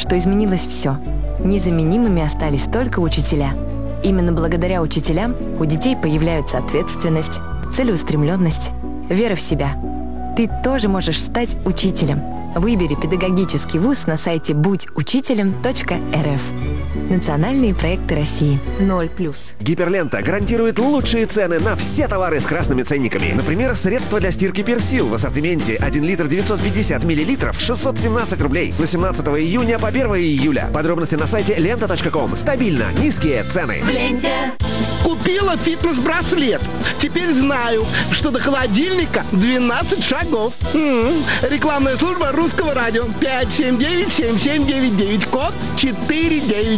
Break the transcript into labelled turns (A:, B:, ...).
A: что изменилось все. Незаменимыми остались только учителя. Именно благодаря учителям у детей появляются ответственность, целеустремленность, вера в себя. Ты тоже можешь стать учителем. Выбери педагогический вуз на сайте будьучителем.рф. Национальные проекты России. 0+.
B: Гиперлента гарантирует лучшие цены на все товары с красными ценниками. Например, средства для стирки Персил в ассортименте 1 литр 950 миллилитров 617 рублей с 18 июня по 1 июля. Подробности на сайте лента.ком. Стабильно низкие цены.
C: В ленте.
D: Купила фитнес-браслет. Теперь знаю, что до холодильника 12 шагов. Рекламная служба Русского радио. 579-7799, код 49.